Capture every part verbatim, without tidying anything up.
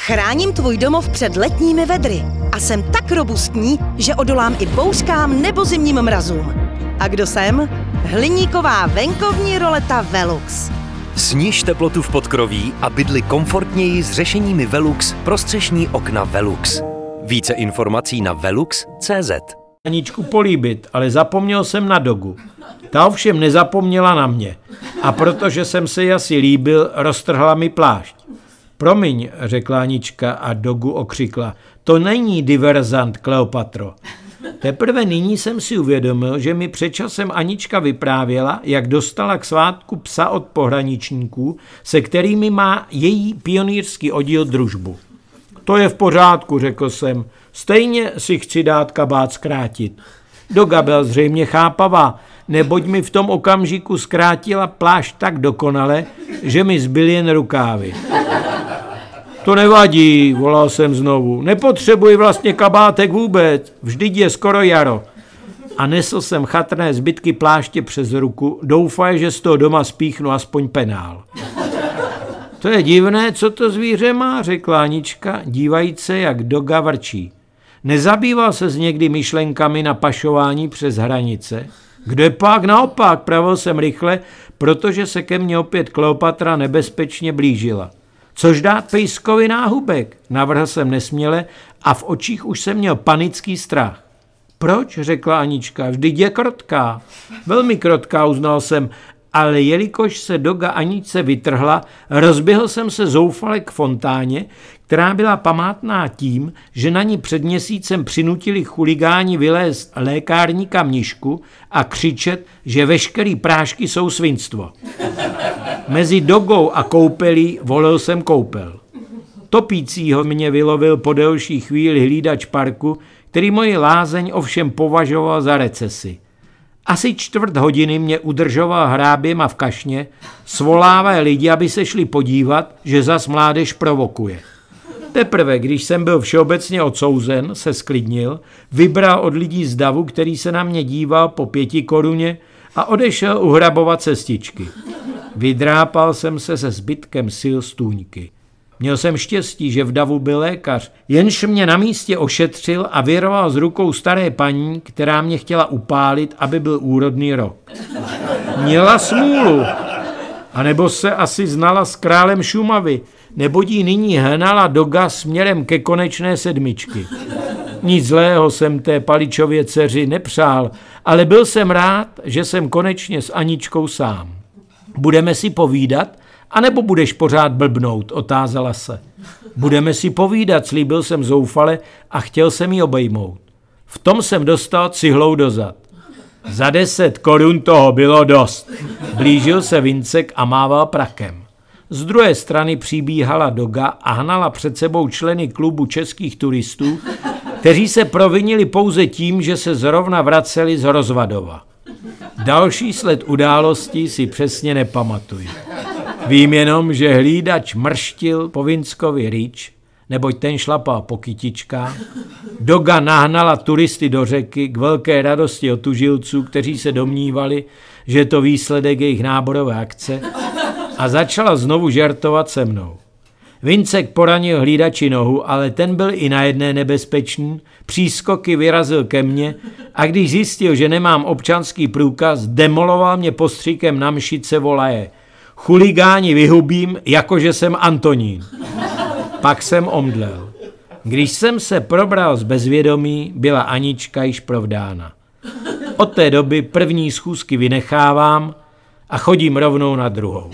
Chráním tvůj domov před letními vedry a jsem tak robustní, že odolám i bouřkám nebo zimním mrazům. A kdo jsem? Hliníková venkovní roleta Velux. Sniž teplotu v podkroví a bydli komfortněji s řešeními Velux pro střešní okna Velux. Více informací na velux tečka cé zet. Aničku políbit, ale zapomněl jsem na Dogu. Ta ovšem nezapomněla na mě. A protože jsem se jí asi líbil, roztrhla mi plášť. Promiň, řekla Anička a Dogu okřikla. To není diverzant, Kleopatro. Teprve nyní jsem si uvědomil, že mi před časem Anička vyprávěla, jak dostala k svátku psa od pohraničníků, se kterými má její pionýrský oddíl družbu. To je v pořádku, řekl jsem. Stejně si chci dát kabát zkrátit. Doga byla zřejmě chápavá, neboť mi v tom okamžiku zkrátila plášť tak dokonale, že mi zbyly jen rukávy. To nevadí, volal jsem znovu. Nepotřebuji vlastně kabátek vůbec, vždyť je skoro jaro. A nesl jsem chatrné zbytky pláště přes ruku, doufaje, že z toho doma spíchnu aspoň penál. To je divné, co to zvíře má, řekla Anička, dívajíc se, jak Doga vrčí. Nezabýval se s někdy myšlenkami na pašování přes hranice? Kde pak naopak, pravil jsem rychle, protože se ke mně opět Kleopatra nebezpečně blížila. Což dát pejskovi náhubek, navrhl jsem nesměle a v očích už jsem měl panický strach. Proč, řekla Anička, vždyť je krotká. Velmi krotká, uznal jsem, ale jelikož se Doga Aničce vytrhla, rozběhl jsem se zoufale k fontáně, která byla památná tím, že na ní před měsícem přinutili chuligáni vylézt lékárníka Mnišku a křičet, že veškerý prášky jsou svinstvo. Mezi Dogou a koupelí volil jsem koupel. Topícího mě vylovil po delší chvíli hlídač parku, který moji lázeň ovšem považoval za recesi. Asi čtvrt hodiny mě udržoval hráběma v kašně, svolával lidi, aby se šli podívat, že zas mládež provokuje. Teprve, když jsem byl všeobecně odsouzen, se sklidnil, vybral od lidí z davu, který se na mě díval po pěti koruně a odešel uhrabovat cestičky. Vydrápal jsem se se zbytkem sil stůňky. Měl jsem štěstí, že v davu byl lékař, jenž mě na místě ošetřil a vyroval z rukou staré paní, která mě chtěla upálit, aby byl úrodný rok. Měla smůlu, anebo se asi znala s králem Šumavy, neboť jí nyní hnala Doga směrem ke konečné sedmičky. Nic zlého jsem té Paličově dceři nepřál, ale byl jsem rád, že jsem konečně s Aničkou sám. Budeme si povídat, anebo budeš pořád blbnout, otázala se. Budeme si povídat, slíbil jsem zoufale a chtěl jsem ji obejmout. V tom jsem dostal cihlou dozad. Za deset korun toho bylo dost. Blížil se Vincek a mával prakem. Z druhé strany přibíhala Doga a hnala před sebou členy klubu českých turistů, kteří se provinili pouze tím, že se zrovna vraceli z Rozvadova. Další sled událostí si přesně nepamatuji. Vím jenom, že hlídač mrštil po Vinckovi rič, neboť ten šlapal po kytičkách. Doga nahnala turisty do řeky k velké radosti otužilců, kteří se domnívali, že je to výsledek jejich náborové akce, a začala znovu žertovat se mnou. Vincek poranil hlídači nohu, ale ten byl i na jedné nebezpečný, přískoky vyrazil ke mně a když zjistil, že nemám občanský průkaz, demoloval mě postříkem na mšice volaje. Chuligáni vyhubím, jakože jsem Antonín. Pak jsem omdlel. Když jsem se probral z bezvědomí, byla Anička již provdána. Od té doby první schůzky vynechávám a chodím rovnou na druhou.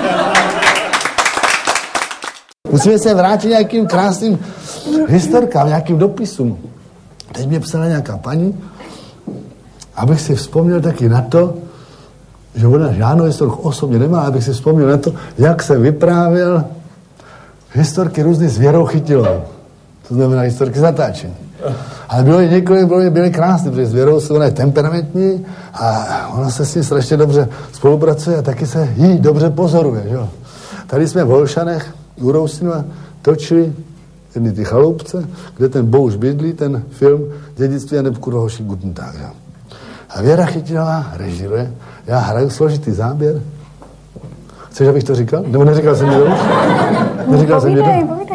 Musíme se vrátit nějakým krásným historkám, nějakým dopisům. Teď mě psala nějaká paní, abych si vzpomněl taky na to, že ona žádnou historku osobně nemá, abych si vzpomněl na to, jak se vyprávěl historky různých s Věrou Chytilou. To znamená historky zatáčení. Ale bylo i několik, bylo, byly krásné, protože s Věrou se ona je temperamentní a ona se s ní strašně dobře spolupracuje a taky se jí dobře pozoruje. Že? Tady jsme v Holšanech u Roustinova točili jedny ty chaloupce, kde ten Bouš bydlí, ten film Dědictví a nebo kurva hoší Guten Tag. Že? A Věra Chytilová režiruje, já hraju složitý záběr. Chceš, abych to říkal? Nebo neříkal jsem mi to? Neříkal jsem mi to?